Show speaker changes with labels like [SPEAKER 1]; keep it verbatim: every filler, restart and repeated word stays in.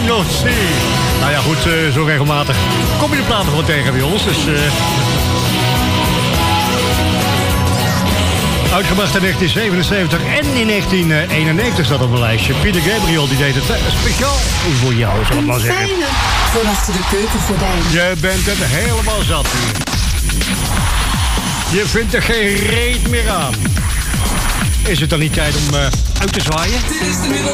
[SPEAKER 1] Tango C. Nou ja, goed, uh, zo regelmatig kom je de platen gewoon tegen bij ons. Dus, uh... uitgebracht in negentien zevenenzeventig en in negentien eenennegentig staat op een lijstje. Peter Gabriel die deed het uh, speciaal voor jou, zal ik maar zeggen.
[SPEAKER 2] Van achter de keukengordijn.
[SPEAKER 1] Je bent het helemaal zat hier. Je vindt er geen reet meer aan. Is het dan niet tijd om uh, uit te zwaaien?